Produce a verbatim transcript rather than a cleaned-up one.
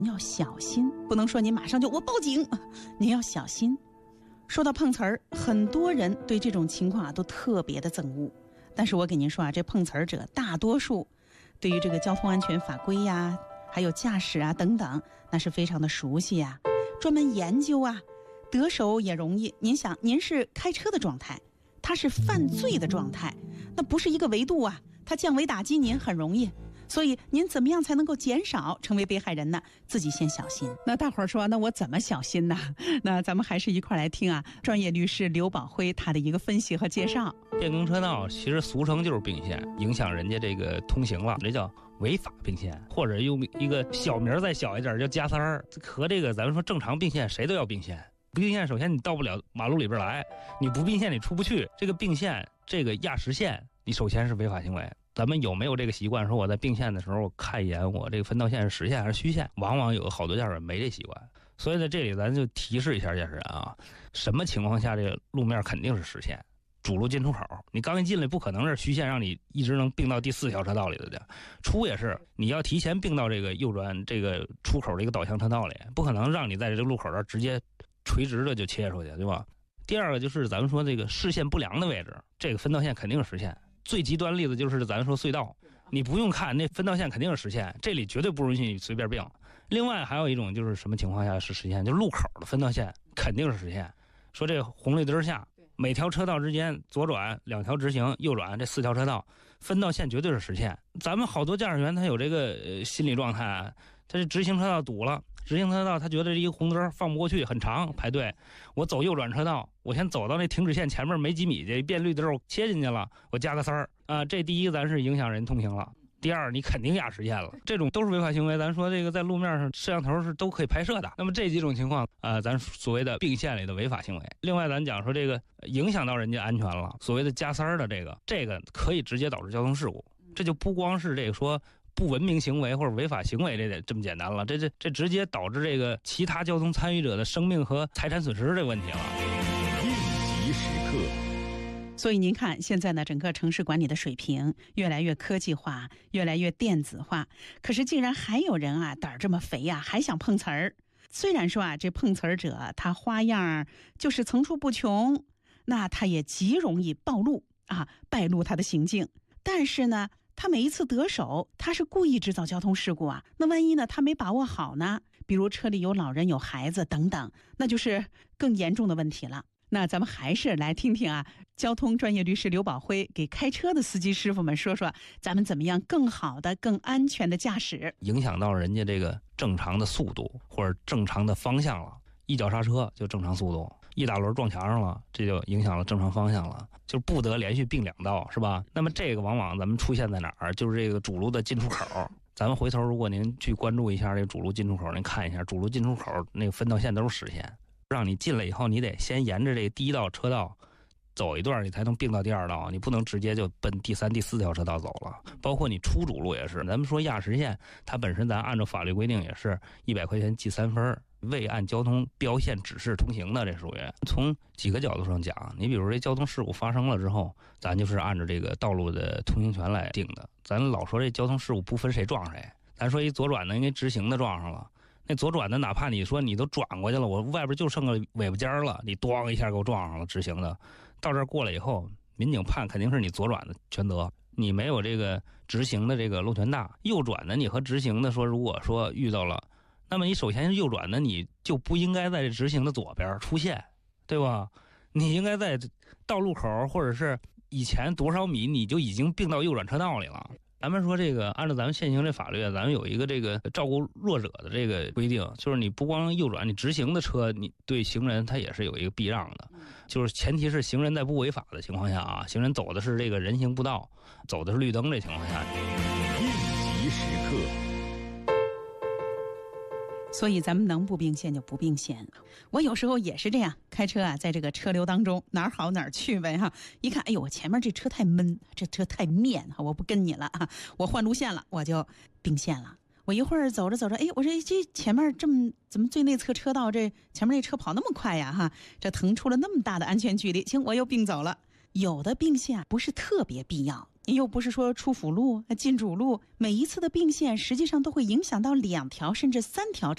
你要小心，不能说你马上就我报警，你要小心。说到碰瓷儿，很多人对这种情况啊都特别的憎恶，但是我给您说啊，这碰瓷儿者大多数对于这个交通安全法规呀，还有驾驶啊等等，那是非常的熟悉呀，专门研究啊，得手也容易。您想，您是开车的状态，他是犯罪的状态，那不是一个维度啊，他降维打击您很容易。所以您怎么样才能够减少成为被害人呢？自己先小心。那大伙儿说，那我怎么小心呢？那咱们还是一块来听啊，专业律师刘宝辉他的一个分析和介绍。 变更车道其实俗称就是并线，影响人家这个通行了，这叫违法并线，或者用一个小名再小一点叫加塞儿。和这个咱们说正常并线，谁都要并线。不并线，首先你到不了马路里边来，你不并线你出不去。这个并线，这个压实线，你首先是违法行为。咱们有没有这个习惯，说我在并线的时候看一眼我这个分道线是实线还是虚线？往往有好多驾驶人没这习惯，所以在这里咱就提示一下驾驶人啊，什么情况下这个路面肯定是实线？主路进出口，你刚一进来不可能是虚线让你一直能并到第四条车道里的，出也是你要提前并到这个右转这个出口的一个导向车道里，不可能让你在这个路口这直接垂直的就切出去，对吧？第二个就是咱们说这个视线不良的位置，这个分道线肯定是实线。最极端例子就是咱说隧道，你不用看那分道线肯定是实线，这里绝对不允许你随便并。另外还有一种就是什么情况下是实线，就是路口的分道线肯定是实线。说这红绿灯下每条车道之间左转两条直行，右转这四条车道分道线绝对是实线。咱们好多驾驶员他有这个、呃、心理状态啊，他是直行车道堵了，直行车道他觉得这一个红灯放不过去，很长排队，我走右转车道，我先走到那停止线前面没几米去，变绿灯我切进去了，我加个塞儿啊，这第一咱是影响人通行了，第二你肯定压实线了，这种都是违法行为。咱说这个在路面上摄像头是都可以拍摄的，那么这几种情况啊、呃，咱所谓的并线里的违法行为。另外咱讲说这个影响到人家安全了，所谓的加塞儿的这个这个可以直接导致交通事故，这就不光是这个说不文明行为或者违法行为这得这么简单了，这这这直接导致这个其他交通参与者的生命和财产损失这个问题了。 应急时刻。 所以您看，现在呢，整个城市管理的水平越来越科技化，越来越电子化，可是竟然还有人啊胆儿这么肥呀、啊，还想碰瓷儿。虽然说啊，这碰瓷儿者他花样就是层出不穷，那他也极容易暴露啊，败露他的行径。但是呢，他每一次得手，他是故意制造交通事故啊。那万一呢，他没把握好呢？比如车里有老人、有孩子等等，那就是更严重的问题了。那咱们还是来听听啊，交通专业律师刘宝辉给开车的司机师傅们说说，咱们怎么样更好的、更安全的驾驶。 影响到人家这个正常的速度或者正常的方向了，一脚刹车就正常速度，一打轮撞墙上了，这就影响了正常方向了，就不得连续并两道，是吧？那么这个往往咱们出现在哪儿？就是这个主路的进出口。咱们回头如果您去关注一下这个主路进出口，您看一下主路进出口那个分道线都是实线，让你进来以后，你得先沿着这第一道车道走一段，你才能并到第二道，你不能直接就奔第三、第四条车道走了。包括你出主路也是，咱们说压实线，它本身咱按照法律规定也是一百块钱记三分，未按交通标线指示通行的，这属于从几个角度上讲。你比如这交通事故发生了之后，咱就是按照这个道路的通行权来定的。咱老说这交通事故不分谁撞谁，咱说一左转的，因为直行的撞上了。那左转的，哪怕你说你都转过去了，我外边就剩个尾巴尖了，你咣一下给我撞上了，直行的，到这儿过来以后，民警判肯定是你左转的全责，你没有这个直行的这个路权大。右转的你和直行的说，如果说遇到了，那么你首先是右转的，你就不应该在这直行的左边出现，对吧？你应该在道路口或者是以前多少米你就已经并到右转车道里了。咱们说这个按照咱们现行这法律，咱们有一个这个照顾弱者的这个规定，就是你不光右转，你直行的车你对行人他也是有一个避让的，就是前提是行人在不违法的情况下啊，行人走的是这个人行步道，走的是绿灯这情况下。 应急时刻。 所以咱们能不并线就不并线。我有时候也是这样，开车啊，在这个车流当中哪儿好哪儿去呗哈。一看，哎呦，我前面这车太闷，这车太面哈，我不跟你了啊，我换路线了，我就并线了。我一会儿走着走着，哎，我说这前面这么怎么最内侧车道这前面这车跑那么快呀哈，这腾出了那么大的安全距离，行，我又并走了。有的并线不是特别必要，又不是说出辅路进主路，每一次的并线实际上都会影响到两条甚至三条